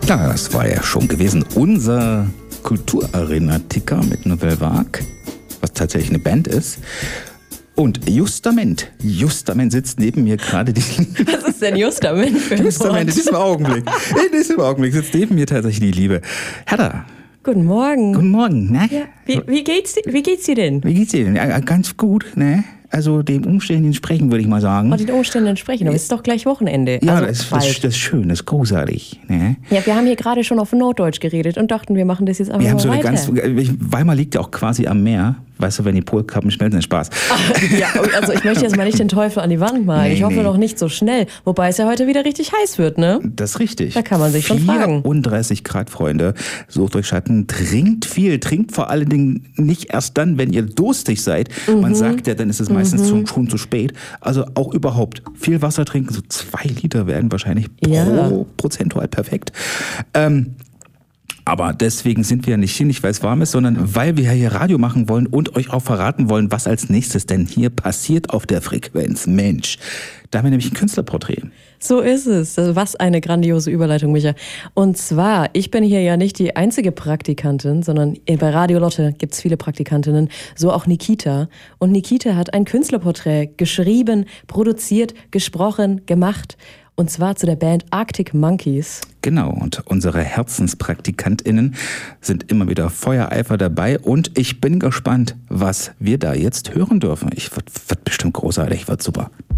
Ja, das war ja schon gewesen. Unser Kulturarena-Ticker mit Nouvelle Vague, was tatsächlich eine Band ist. Und Justament sitzt neben mir gerade Was ist denn Justament für ein Justament in Wort? diesem Augenblick sitzt neben mir tatsächlich die liebe Hertha. Guten Morgen. Guten Morgen, ne? Ja. Wie geht's dir denn? Wie geht's dir denn? Ja, ganz gut, ne? Also dem Umständen entsprechend, würde ich mal sagen. Den Umständen entsprechen, aber es ist doch gleich Wochenende. Ja, also das ist schön, das ist großartig. Ne? Ja, wir haben hier gerade schon auf Norddeutsch geredet und dachten, wir machen das jetzt einfach Wir haben mal so eine weiter. Weimar liegt ja auch quasi am Meer. Weißt du, wenn die Polkappen schmelzen, Spaß. Ja, also ich möchte jetzt mal nicht den Teufel an die Wand malen. Ich hoffe noch nicht so schnell. Wobei es ja heute wieder richtig heiß wird, ne? Das ist richtig. Da kann man sich schon fragen. 34 Grad, Freunde. Sucht euch Schatten, trinkt viel. Trinkt vor allen Dingen nicht erst dann, wenn ihr durstig seid. Man sagt ja, dann ist es meistens schon zu spät. Also auch überhaupt viel Wasser trinken. So 2 Liter werden wahrscheinlich pro prozentual perfekt. Aber deswegen sind wir ja nicht hier, nicht weil es warm ist, sondern weil wir hier Radio machen wollen und euch auch verraten wollen, was als nächstes denn hier passiert auf der Frequenz. Mensch, da haben wir nämlich ein Künstlerporträt. So ist es. Also was eine grandiose Überleitung, Micha. Und zwar, ich bin hier ja nicht die einzige Praktikantin, sondern bei Radio Lotte gibt es viele Praktikantinnen, so auch Nikita. Und Nikita hat ein Künstlerporträt geschrieben, produziert, gesprochen, gemacht. Und zwar zu der Band Arctic Monkeys. Genau, und unsere HerzenspraktikantInnen sind immer wieder Feuereifer dabei. Und ich bin gespannt, was wir da jetzt hören dürfen. Wird bestimmt großartig, wird super.